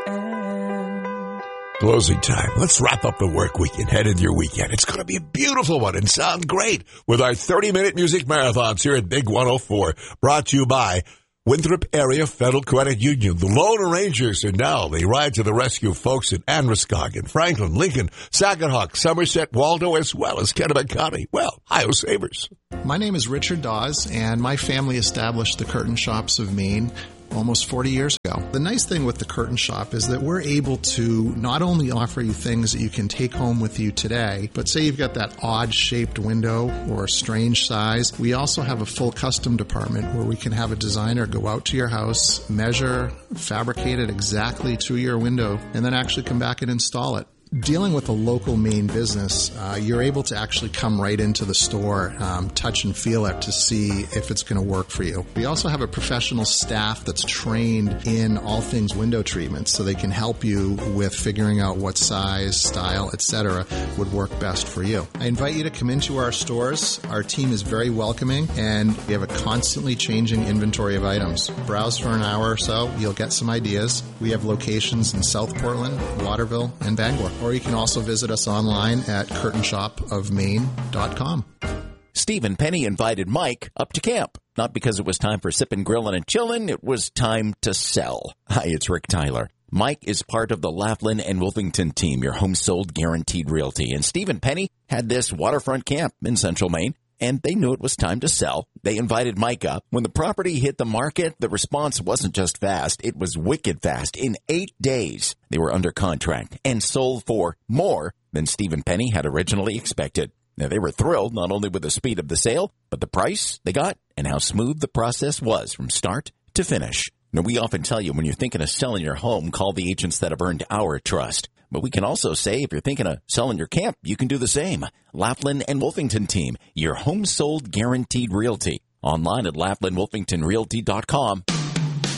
end. Closing time. Let's wrap up the work week and head into your weekend. It's going to be a beautiful one and sound great with our 30-minute music marathons here at Big 104, brought to you by Winthrop Area Federal Credit Union. The Lone Rangers, and now they ride to the rescue, folks in Androscoggin, Franklin, Lincoln, Saginaw, Somerset, Waldo, as well as Kennebec County. Well, Ohio Sabres. My name is Richard Dawes, and my family established the Curtain Shops of Maine almost 40 years ago. The nice thing with the Curtain Shop is that we're able to not only offer you things that you can take home with you today, but say you've got that odd-shaped window or a strange size, we also have a full custom department where we can have a designer go out to your house, measure, fabricate it exactly to your window, and then actually come back and install it. Dealing with a local Maine business, you're able to actually come right into the store, touch and feel it to see if it's going to work for you. We also have a professional staff that's trained in all things window treatments, so they can help you with figuring out what size, style, etc. would work best for you. I invite you to come into our stores. Our team is very welcoming, and we have a constantly changing inventory of items. Browse for an hour or so. You'll get some ideas. We have locations in South Portland, Waterville, and Bangor. Or you can also visit us online at curtainshopofmaine.com. Stephen Penny invited Mike up to camp. Not because it was time for sipping, grilling, and chilling. It was time to sell. Hi, it's Rick Tyler. Mike is part of the Laughlin and Wolfington team, your home sold guaranteed realty. And Stephen Penny had this waterfront camp in central Maine, and they knew it was time to sell. They invited Mike up. When the property hit the market, the response wasn't just fast. It was wicked fast. In 8 days, they were under contract and sold for more than Stephen Penny had originally expected. Now, they were thrilled not only with the speed of the sale, but the price they got and how smooth the process was from start to finish. Now, we often tell you when you're thinking of selling your home, call the agents that have earned our trust. But we can also say if you're thinking of selling your camp, you can do the same. Laughlin and Wolfington team, your home sold guaranteed realty. Online at LaughlinWolfingtonRealty.com.